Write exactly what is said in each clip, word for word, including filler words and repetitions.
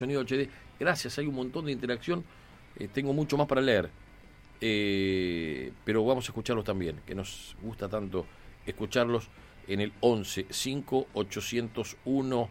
Sonido H D. Gracias, hay un montón de interacción. Eh, tengo mucho más para leer. Eh, pero vamos a escucharlos también, que nos gusta tanto escucharlos en el once cinco ochocientos uno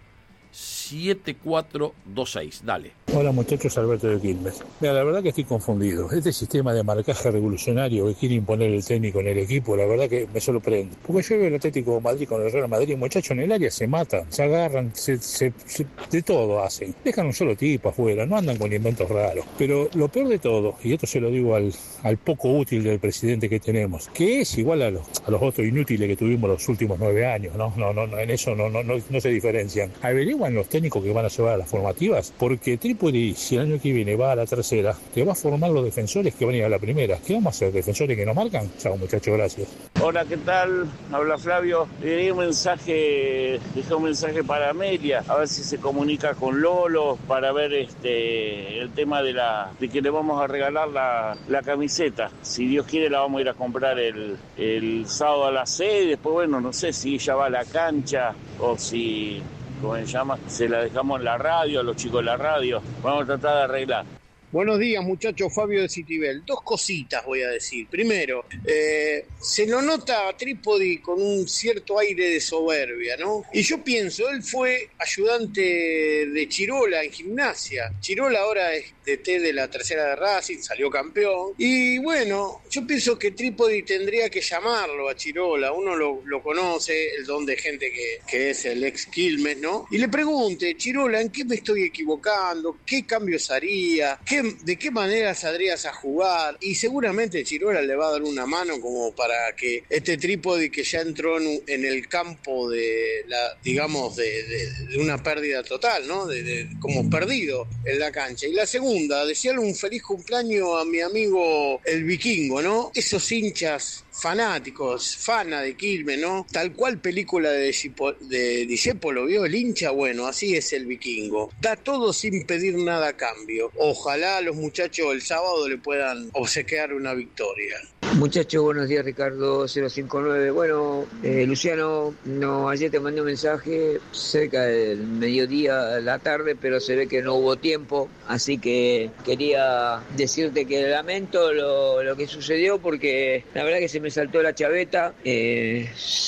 siete cuatro dos seis. Dale. Hola muchachos, Alberto de Quilmes. Mira, la verdad que estoy confundido. Este sistema de marcaje revolucionario que quiere imponer el técnico en el equipo, la verdad que me sorprende. Porque yo veo el Atlético de Madrid con el Real Madrid, muchachos, en el área se matan, se agarran, se, se, se, de todo hacen. Dejan un solo tipo afuera, no andan con inventos raros. Pero lo peor de todo, y esto se lo digo al, al poco útil del presidente que tenemos, que es igual a los, a los otros inútiles que tuvimos los últimos nueve años, ¿no? No, no, no, en eso no, no, no, no se diferencian. Averiguan los técnicos que van a llevar a las formativas, porque Trípoli, si el año que viene va a la tercera, te va a formar los defensores que van a ir a la primera. ¿Qué vamos a hacer? ¿Defensores que no marcan? Chao muchachos, gracias. Hola, ¿qué tal? Habla Flavio. Le di un mensaje, dejé un mensaje para Amelia, a ver si se comunica con Lolo para ver este el tema de la de que le vamos a regalar la, la camiseta. Si Dios quiere la vamos a ir a comprar el, el sábado a las seis, después bueno, no sé si ella va a la cancha o si... ¿cómo se llama? Se la dejamos en la radio, a los chicos de la radio. Vamos a tratar de arreglar. Buenos días, muchachos. Fabio de Citibel. Dos cositas voy a decir. Primero, eh, se lo nota a Trípodi con un cierto aire de soberbia, ¿no? Y yo pienso, él fue ayudante de Chirola en Gimnasia. Chirola ahora es D T de la tercera de Racing, salió campeón. Y bueno, yo pienso que Trípodi tendría que llamarlo a Chirola. Uno lo, lo conoce, el don de gente que, que es el ex Quilmes, ¿no? Y le pregunte, Chirola, ¿en qué me estoy equivocando? ¿Qué cambios haría? ¿Qué de qué manera saldrías a jugar? Y seguramente Chirola le va a dar una mano como para que este Trípodi que ya entró en, en el campo de la, digamos, de, de, de una pérdida total, ¿no? De, de, como perdido en la cancha. Y la segunda, desearle un feliz cumpleaños a mi amigo el Vikingo, ¿no? Esos hinchas fanáticos, fana de Quilmes, ¿no? Tal cual película de, de Discépolo, ¿vio? El hincha, bueno, así es el Vikingo. Da todo sin pedir nada a cambio. Ojalá a los muchachos el sábado le puedan obsequiar una victoria. Muchachos, buenos días, Ricardo cero cinco nueve. Bueno, eh, Luciano, no, ayer te mandé un mensaje cerca del mediodía, la tarde, pero se ve que no hubo tiempo, así que quería decirte que lamento lo, lo que sucedió, porque la verdad que se me saltó la chaveta, eh,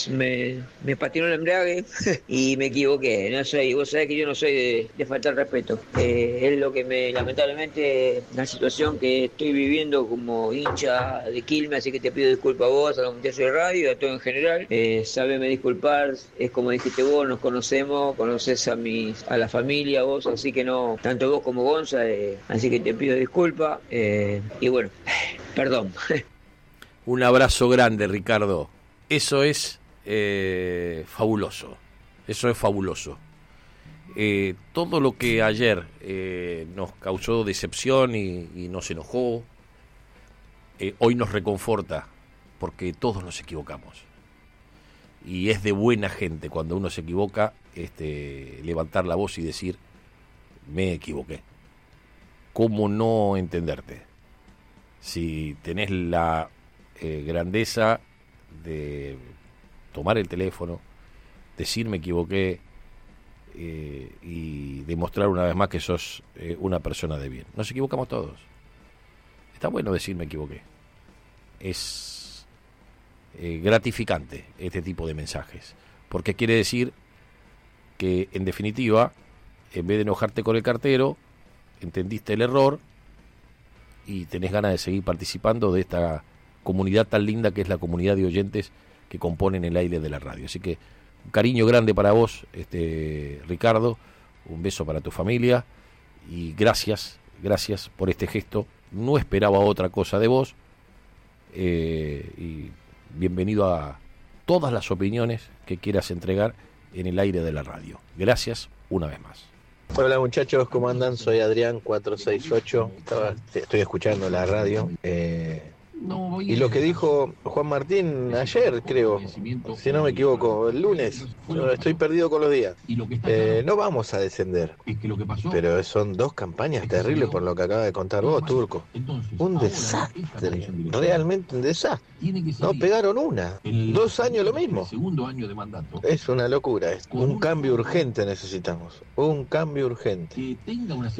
me, me patinó el embrague y me equivoqué. No soy, vos sabés que yo no soy de, de faltar respeto. Eh, es lo que me, lamentablemente, la situación que estoy viviendo como hincha de Quilmes. Así que te pido disculpas a vos, a los muchachos de radio, a todo en general. Eh, sábeme disculpar, es como dijiste vos, nos conocemos, conoces a mis, a la familia, vos, así que no, tanto vos como Gonza, eh, así que te pido disculpas, eh, y bueno, perdón. Un abrazo grande, Ricardo. Eso es eh, fabuloso, eso es fabuloso. Eh, todo lo que ayer eh, nos causó decepción y, y nos enojó, Eh, hoy nos reconforta, porque todos nos equivocamos. Y es de buena gente cuando uno se equivoca, este, levantar la voz y decir, me equivoqué. ¿Cómo no entenderte? Si tenés la eh, grandeza de tomar el teléfono, decir me equivoqué eh, y demostrar una vez más que sos eh, una persona de bien. Nos equivocamos todos. Está bueno decir me equivoqué. Es eh, gratificante este tipo de mensajes, porque quiere decir que, en definitiva, en vez de enojarte con el cartero, entendiste el error y tenés ganas de seguir participando de esta comunidad tan linda que es la comunidad de oyentes que componen el aire de la radio. Así que un cariño grande para vos, este Ricardo, un beso para tu familia y gracias, gracias por este gesto. No esperaba otra cosa de vos, eh, y bienvenido a todas las opiniones que quieras entregar en el aire de la radio. Gracias una vez más. Hola muchachos, ¿cómo andan? Soy Adrián cuatro seis ocho, Estaba, estoy escuchando la radio. Eh, y lo que dijo Juan Martín ayer, creo, si no me equivoco, el lunes, estoy perdido con los días. Eh, no vamos a descender, pero son dos campañas terribles por lo que acaba de contar vos, Turco. Un desastre, realmente un desastre. No pegaron una, dos años lo mismo. Es una locura, es un cambio urgente necesitamos, un cambio urgente.